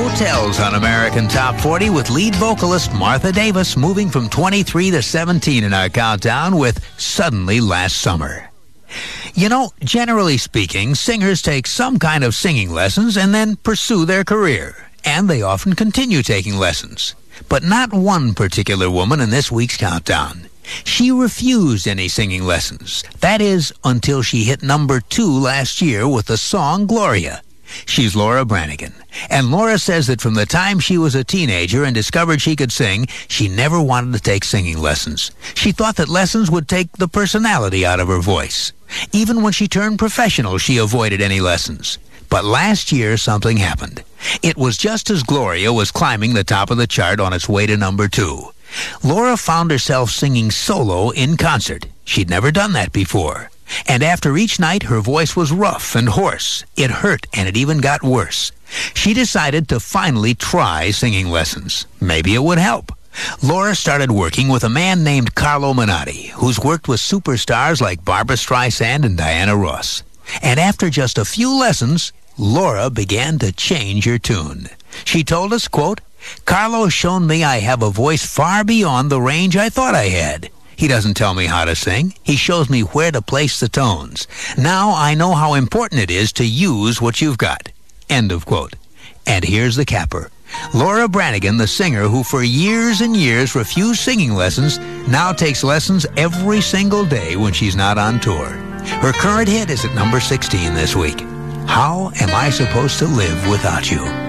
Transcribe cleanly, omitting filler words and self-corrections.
Hotels on American Top 40 with lead vocalist Martha Davis moving from 23 to 17 in our countdown with Suddenly Last Summer. You know, generally speaking, singers take some kind of singing lessons and then pursue their career. And they often continue taking lessons. But not one particular woman in this week's countdown. She refused any singing lessons. That is, until she hit number 2 last year with the song Gloria. She's Laura Branigan. And Laura says that from the time she was a teenager and discovered she could sing, she never wanted to take singing lessons. She thought that lessons would take the personality out of her voice. Even when she turned professional, she avoided any lessons. But last year, something happened. It was just as Gloria was climbing the top of the chart on its way to number 2. Laura found herself singing solo in concert. She'd never done that before. And after each night, her voice was rough and hoarse. It hurt, and it even got worse. She decided to finally try singing lessons. Maybe it would help. Laura started working with a man named Carlo Menotti, who's worked with superstars like Barbra Streisand and Diana Ross. And after just a few lessons, Laura began to change her tune. She told us, quote, "Carlo's shown me I have a voice far beyond the range I thought I had. He doesn't tell me how to sing. He shows me where to place the tones. Now I know how important it is to use what you've got." End of quote. And here's the capper. Laura Branigan, the singer who for years and years refused singing lessons, now takes lessons every single day when she's not on tour. Her current hit is at number 16 this week. How Am I Supposed to Live Without You?